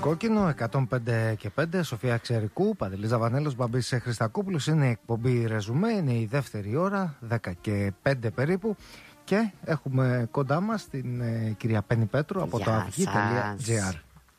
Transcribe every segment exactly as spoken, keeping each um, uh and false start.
Κόκκινο εκατόν πέντε και πέντε, Σοφία Ξερικού, Παντελής Ζαβανέλος, Μπαμπής Χριστακόπουλος. Είναι η εκπομπή Ρεζουμέ, είναι η δεύτερη ώρα, δέκα και πέντε περίπου. Και έχουμε κοντά μας την ε, κυρία Πέννη Πέτρου από το αυγή τελεία τζι άρ.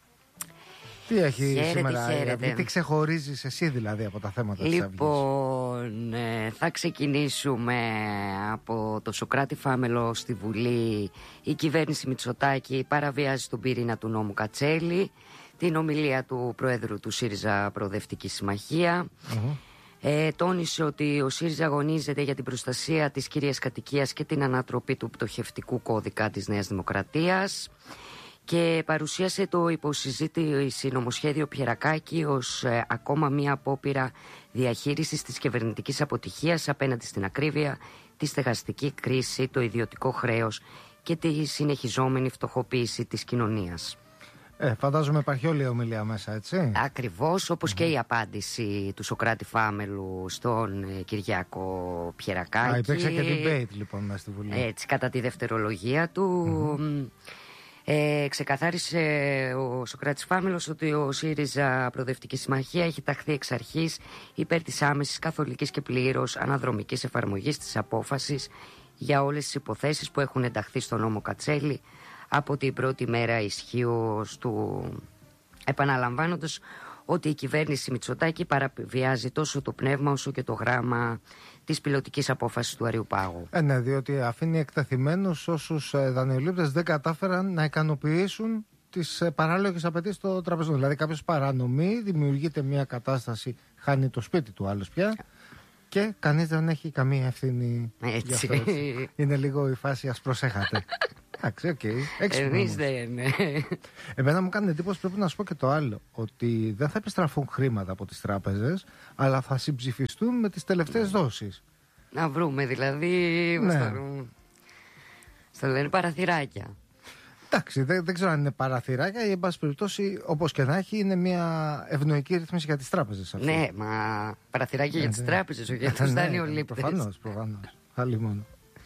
Τι έχει χαίρετε, σήμερα η χαίρετε. Αυγή, τι ξεχωρίζεις εσύ δηλαδή από τα θέματα της Αυγής? Λοιπόν, ε, θα ξεκινήσουμε από το Σωκράτη Φάμελο στη Βουλή. Η κυβέρνηση Μητσοτάκη παραβιάζει τον πυρήνα του νόμου Κατσέλη. Την ομιλία του Προέδρου του ΣΥΡΙΖΑ Προοδευτική Συμμαχία. Mm-hmm. Ε, τόνισε ότι ο ΣΥΡΙΖΑ αγωνίζεται για την προστασία της κυρίας κατοικίας και την ανατροπή του πτωχευτικού κώδικα της Νέας Δημοκρατίας. Και παρουσίασε το υποσυζήτηση νομοσχέδιο Πιερακάκη ως ε, ακόμα μία απόπειρα διαχείρισης της κυβερνητικής αποτυχίας απέναντι στην ακρίβεια, τη στεγαστική κρίση, το ιδιωτικό χρέος και τη συνεχιζόμενη φτωχοποίηση της κοινωνίας. Ε, φαντάζομαι υπάρχει όλη η ομιλία μέσα, έτσι. Ακριβώς, όπως mm. και η απάντηση του Σωκράτη Φάμελου στον ε, Κυριάκο Πιερακάκη. Α, υπήρξε και debate λοιπόν μέσα στη Βουλή. Έτσι, κατά τη δευτερολογία του. Mm-hmm. Ε, ξεκαθάρισε ο Σωκράτης Φάμελος ότι ο ΣΥΡΙΖΑ Προοδευτική Συμμαχία έχει ταχθεί εξ αρχής υπέρ της άμεσης καθολικής και πλήρως αναδρομικής εφαρμογής της απόφασης για όλες τις υποθέσεις που έχουν ενταχθεί στο νόμο Κατσέλη από την πρώτη μέρα ισχύως του, επαναλαμβάνοντας ότι η κυβέρνηση Μητσοτάκη παραβιάζει τόσο το πνεύμα όσο και το γράμμα της πιλωτικής απόφασης του Αριουπάγου. Ε, ναι, διότι αφήνει εκτεθειμένους όσους ε, δανειολήπτες δεν κατάφεραν να ικανοποιήσουν τις ε, παράλογες απαιτήσεις των τραπεζών. Δηλαδή, κάποιος παρανομεί, δημιουργείται μια κατάσταση, χάνει το σπίτι του άλλος πια και κανείς δεν έχει καμία ευθύνη. Έτσι. Γι' αυτό, έτσι. Είναι λίγο η φάση, ας προσέχατε. Εντάξει, οκ. Εμείς δεν. Εμένα μου κάνει εντύπωση, πρέπει να σου πω και το άλλο, ότι δεν θα επιστραφούν χρήματα από τις τράπεζες, αλλά θα συμψηφιστούν με τις τελευταίες ναι. δόσεις. Να βρούμε δηλαδή. Ναι. Στο... στο λένε παραθυράκια. Εντάξει, δεν, δεν ξέρω αν είναι παραθυράκια ή, εν πάση περιπτώσει, όπως και να έχει, είναι μια ευνοϊκή ρύθμιση για τις τράπεζες. Αυτή. Ναι, μα παραθυράκια ναι, για τις ναι. τράπεζες, όχι για τους δανειολήπτες. Προφανώς, προφανώς. Άλλη μόνο.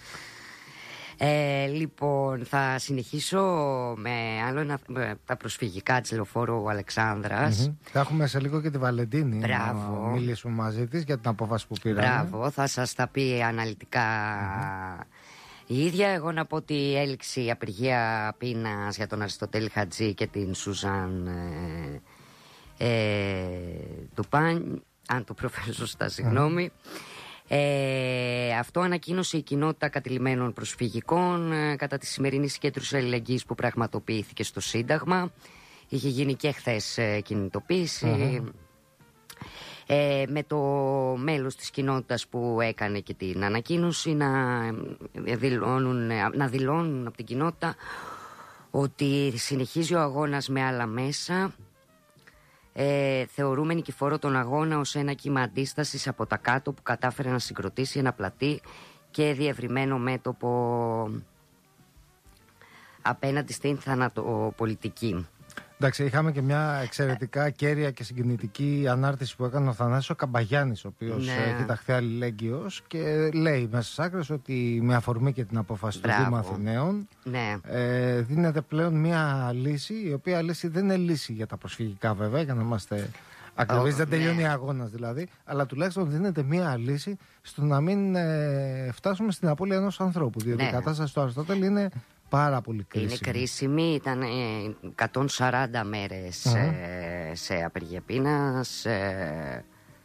Ε, λοιπόν, θα συνεχίσω με άλλο ένα, με τα προσφυγικά της Λεωφόρου Αλεξάνδρας. Mm-hmm. Θα έχουμε σε λίγο και τη Βαλεντίνη. Μπράβο. Να μιλήσουμε μαζί της για την απόφαση που πήραμε. Μπράβο, θα σας τα πει αναλυτικά mm-hmm. η ίδια. Εγώ να πω ότι έληξε η απεργία πείνας για τον Αριστοτέλη Χατζή και την Σουζάν ε, ε, Ντουπάν, αν το προφέρω σωστά, συγγνώμη. Mm-hmm. Ε, αυτό ανακοίνωσε η κοινότητα κατηλημένων προσφυγικών ε, κατά τη σημερινή συγκέντρωση αλληλεγγύης που πραγματοποιήθηκε στο Σύνταγμα. Είχε γίνει και χθες ε, κινητοποίηση mm-hmm. ε, με το μέλος της κοινότητας που έκανε και την ανακοίνωση να δηλώνουν, να δηλώνουν από την κοινότητα ότι συνεχίζει ο αγώνας με άλλα μέσα. Ε, θεωρούμε νικηφόρο τον αγώνα ως ένα κύμα αντίστασης από τα κάτω που κατάφερε να συγκροτήσει ένα πλατή και διευρυμένο μέτωπο απέναντι στην θανατοπολιτική. Εντάξει, είχαμε και μια εξαιρετικά κέρια και συγκινητική ανάρτηση που έκανε ο Θανάσης Καμπαγιάννης, ο οποίος ναι. έχει ταχθεί αλληλέγγυος και λέει μέσα στις άκρες ότι με αφορμή και την απόφαση του Δήμου Αθηναίων ναι. ε, δίνεται πλέον μια λύση, η οποία λύση δεν είναι λύση για τα προσφυγικά βέβαια, για να είμαστε ακριβείς, oh, δεν τελειώνει ναι. αγώνας δηλαδή, αλλά τουλάχιστον δίνεται μια λύση στο να μην ε, φτάσουμε στην απώλεια ενός ανθρώπου, διότι ναι. η κατάσταση του Αριστοτέλη είναι πάρα πολύ κρίσιμη. Είναι κρίσιμη, ήταν ε, εκατόν σαράντα μέρες uh-huh. ε, σε απεργία πείνας. Ε,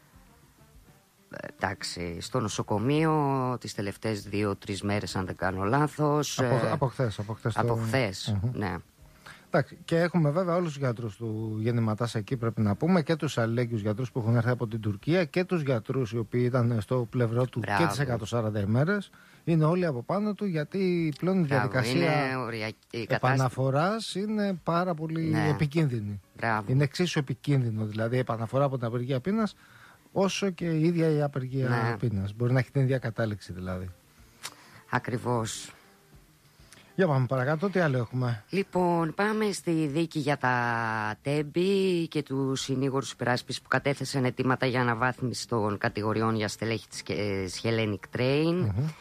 εντάξει, στο νοσοκομείο τις τελευταίες δύο-τρεις μέρες, αν δεν κάνω λάθος. Από, ε, από χθες. Από χθες, από το... χθες uh-huh. ναι. Εντάξει, και έχουμε βέβαια όλους τους γιατρούς του γεννηματάς εκεί, πρέπει να πούμε, και τους αλληλέγγυους γιατρούς που έχουν έρθει από την Τουρκία και τους γιατρούς οι οποίοι ήταν στο πλευρό του Μπράβο. και τις εκατόν σαράντα ημέρες. Είναι όλοι από πάνω του, γιατί πλέον η διαδικασία επαναφοράς είναι πάρα πολύ ναι. επικίνδυνη. Μπράβο. Είναι εξίσου επικίνδυνο δηλαδή η επαναφορά από την απεργία πείνας όσο και η ίδια η απεργία ναι. πείνας. Μπορεί να έχει την ίδια κατάληξη δηλαδή. Ακριβώς. Για πάμε παρακάτω, τι άλλο έχουμε? Λοιπόν, πάμε στη δίκη για τα Τέμπη και του συνήγορους υπεράσπισης που κατέθεσαν αιτήματα για αναβάθμιση των κατηγοριών για στελέχη της Hellenic Train. Mm-hmm.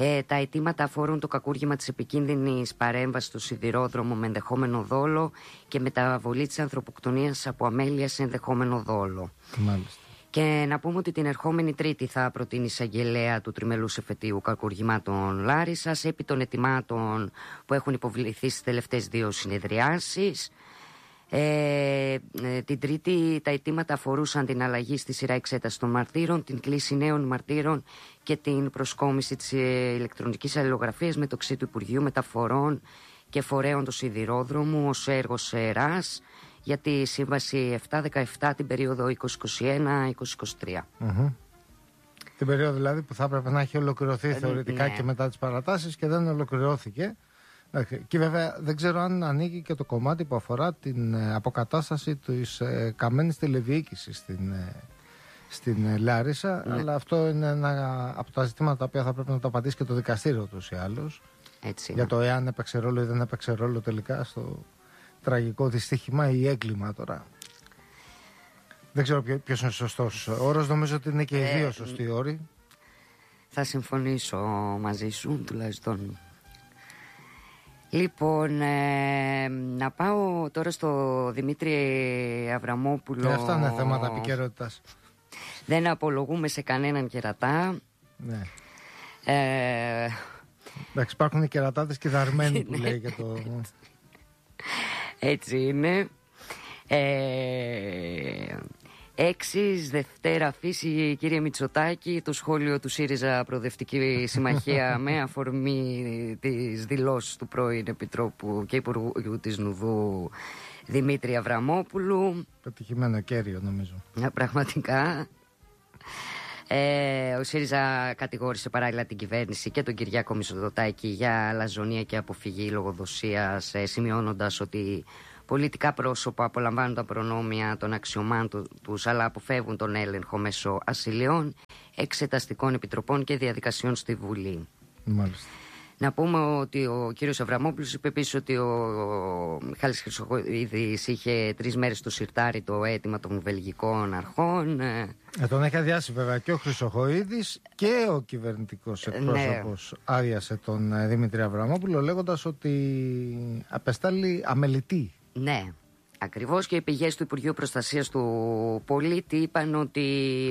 Ε, τα αιτήματα αφορούν το κακούργημα της επικίνδυνης παρέμβασης στο σιδηρόδρομο με ενδεχόμενο δόλο και μεταβολή της ανθρωποκτονίας από αμέλεια σε ενδεχόμενο δόλο. Μάλιστα. Και να πούμε ότι την ερχόμενη Τρίτη θα προτείνει εισαγγελέα του τριμελούς εφετείου κακουργημάτων Λάρισσας επί των αιτημάτων που έχουν υποβληθεί στις τελευταίες δύο συνεδριάσεις. Ε, ε, την Τρίτη τα αιτήματα αφορούσαν την αλλαγή στη σειρά εξέταση των μαρτύρων, την κλίση νέων μαρτύρων και την προσκόμιση της ηλεκτρονικής αλληλογραφίας μεταξύ του Υπουργείου Μεταφορών και Φορέων του Σιδηρόδρομου ως έργο ΣΕΡΑΣ για τη Σύμβαση επτακόσια δεκαεπτά την περίοδο είκοσι είκοσι ένα είκοσι είκοσι τρία. Mm-hmm. Την περίοδο δηλαδή που θα έπρεπε να έχει ολοκληρωθεί ε, θεωρητικά ναι. και μετά τις παρατάσεις και δεν ολοκληρώθηκε. Και βέβαια δεν ξέρω αν ανοίγει και το κομμάτι που αφορά την αποκατάσταση της ε, καμένης τηλεδιοίκησης στην, ε, στην ε, Λάρισα, ναι. αλλά αυτό είναι ένα από τα ζητήματα τα οποία θα πρέπει να το απαντήσει και το δικαστήριο τους ή άλλως. Έτσι, για το εάν έπαιξε ρόλο ή δεν έπαιξε ρόλο τελικά στο τραγικό δυστύχημα ή έγκλημα τώρα. Δεν ξέρω ποιος είναι ο σωστός όρος, νομίζω ότι είναι και οι δύο σωστοί όροι. Θα συμφωνήσω μαζί σου τουλάχιστον. Λοιπόν, ε, να πάω τώρα στο Δημήτρη Αβραμόπουλο. Και αυτά είναι θέματα επικαιρότητας. Δεν απολογούμε σε κανέναν κερατά. Ναι. Ε, Εντάξει, υπάρχουν οι κερατάτες και δαρμένοι που λέει και το... Έτσι είναι. Ε, Έξις Δευτέρα φύση, κύριε Μητσοτάκη, το σχόλιο του ΣΥΡΙΖΑ Προοδευτική Συμμαχία με αφορμή τις δηλώσεις του πρώην Επιτρόπου και Υπουργού της Νουδού Δημήτρη Αβραμόπουλου. Πετυχημένο κέριο νομίζω. Πραγματικά. Ε, ο ΣΥΡΙΖΑ κατηγόρησε παράλληλα την κυβέρνηση και τον Κυριάκο Μητσοτάκη για αλαζονία και αποφυγή λογοδοσίας, ε, σημειώνοντας ότι πολιτικά πρόσωπα απολαμβάνουν τα προνόμια των αξιωμάτων τους, αλλά αποφεύγουν τον έλεγχο μέσω ασυλιών, εξεταστικών επιτροπών και διαδικασιών στη Βουλή. Μάλιστα. Να πούμε ότι ο κύριος Αβραμόπουλος είπε επίσης ότι ο Μιχάλης Χρυσοχοίδης είχε τρεις μέρες στο σιρτάρι το αίτημα των βελγικών αρχών. Ε, τον έχει αδειάσει βέβαια και ο Χρυσοχοίδης και ο κυβερνητικός εκπρόσωπος ναι. άδειασε τον Δημήτρη Αβραμόπουλο λέγοντας ότι απεστάλλει αμελητή. Ναι, ακριβώς, και οι πηγές του Υπουργείου Προστασίας του Πολίτη είπαν ότι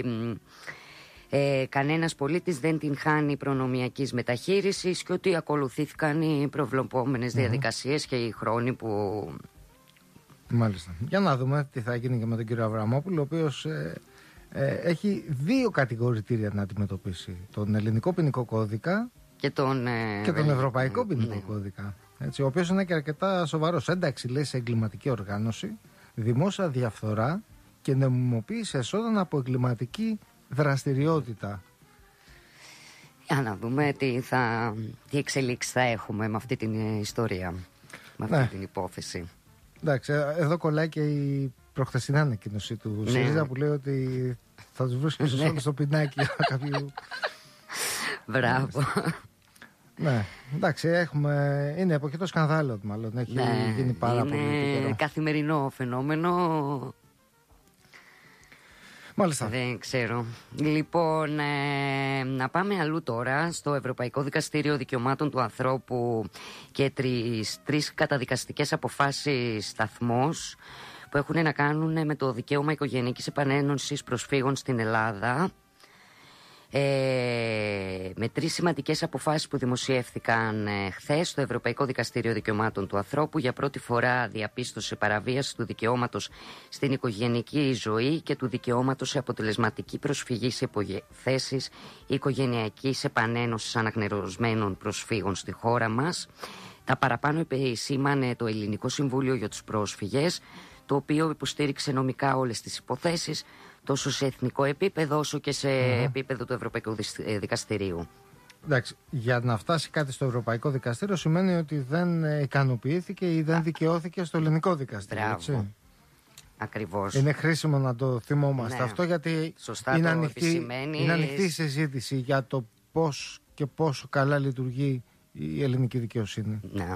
ε, κανένας πολίτης δεν την χάνει προνομιακής μεταχείρισης και ότι ακολουθήθηκαν οι προβλεπόμενες mm-hmm. διαδικασίες και οι χρόνοι που... Μάλιστα. Για να δούμε τι θα γίνει και με τον κύριο Αβραμόπουλο, ο οποίος ε, ε, έχει δύο κατηγορητήρια να αντιμετωπίσει. Τον ελληνικό ποινικό κώδικα και τον, ε, και τον ευρωπαϊκό ποινικό ναι. κώδικα. Έτσι, ο οποίος είναι και αρκετά σοβαρός. Ένταξη λέει σε εγκληματική οργάνωση, δημόσια διαφθορά και νομιμοποίηση εσόδων από εγκληματική δραστηριότητα. Για να δούμε τι, θα, τι εξελίξεις θα έχουμε με αυτή την ιστορία, με αυτή ναι. την υπόθεση. Εντάξει, εδώ κολλάει και η προχθεσινή ανακοίνωση του ναι. ΣΥΡΙΖΑ που λέει ότι θα τους βρίσκεις ναι. όλους στο πινάκι κάποιου... Μπράβο. Ναι, εντάξει, έχουμε... είναι εποχή το σκανδάλο, μάλλον έχει ναι, γίνει πάρα είναι πολύ καιρό. Καθημερινό φαινόμενο. Μάλιστα. Δεν ξέρω. Λοιπόν, ε, να πάμε αλλού τώρα, στο Ευρωπαϊκό Δικαστήριο Δικαιωμάτων του Ανθρώπου και τρεις, τρεις καταδικαστικές αποφάσεις σταθμός που έχουν να κάνουν με το δικαίωμα οικογενειακής επανένωσης προσφύγων στην Ελλάδα. Ε, με τρεις σημαντικές αποφάσεις που δημοσιεύθηκαν ε, χθες, στο Ευρωπαϊκό Δικαστήριο Δικαιωμάτων του Ανθρώπου για πρώτη φορά διαπίστωσε παραβίαση του δικαιώματος στην οικογενειακή ζωή και του δικαιώματος σε αποτελεσματική προσφυγή σε υποθέσεις οικογενειακής επανένωσης αναγνωρισμένων προσφύγων στη χώρα μας. Τα παραπάνω επισήμανε το Ελληνικό Συμβούλιο για τους Πρόσφυγες, το οποίο υποστήριξε νομικά όλες τις υποθέσεις, τόσο σε εθνικό επίπεδο όσο και σε mm. επίπεδο του Ευρωπαϊκού Δικαστηρίου. Εντάξει, για να φτάσει κάτι στο Ευρωπαϊκό Δικαστήριο σημαίνει ότι δεν ικανοποιήθηκε ή δεν δικαιώθηκε στο Ελληνικό Δικαστήριο. Μπράβο. Έτσι. Ακριβώς. Είναι χρήσιμο να το θυμόμαστε ναι. αυτό, γιατί σωστά είναι, το ανοιχτή, είναι ανοιχτή η συζήτηση για το πώς και πόσο καλά λειτουργεί η ελληνική δικαιοσύνη. Ναι.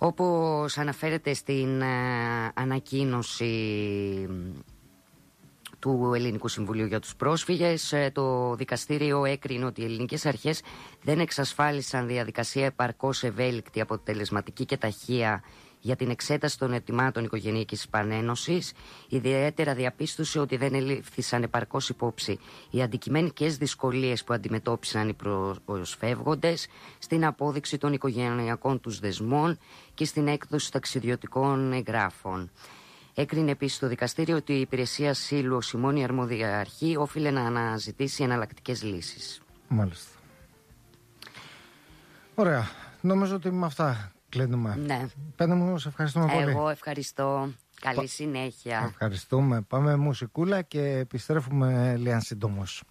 Όπως αναφέρεται στην uh, ανακοίνωση του Ελληνικού Συμβουλίου για τους Πρόσφυγες. Το δικαστήριο έκρινε ότι οι ελληνικές αρχές δεν εξασφάλισαν διαδικασία επαρκώς ευέλικτη, αποτελεσματική και ταχεία για την εξέταση των αιτημάτων οικογενειακής επανένωσης. Ιδιαίτερα διαπίστωσε ότι δεν ελήφθησαν επαρκώς υπόψη οι αντικειμενικές δυσκολίες που αντιμετώπισαν οι προσφεύγοντες στην απόδειξη των οικογενειακών τους δεσμών και στην έκδοση ταξιδιωτικών εγγράφων. Έκρινε επίσης το δικαστήριο ότι η υπηρεσία ασύλου ως η μόνη αρμόδια αρχή όφιλε να αναζητήσει εναλλακτικές λύσεις. Μάλιστα. Ωραία. Νομίζω ότι με αυτά κλείνουμε. Ναι. Πέντε μου, σε ευχαριστούμε πολύ. Εγώ ευχαριστώ. Καλή συνέχεια. Ευχαριστούμε. Πάμε μουσικούλα και επιστρέφουμε λίγαν σύντομος.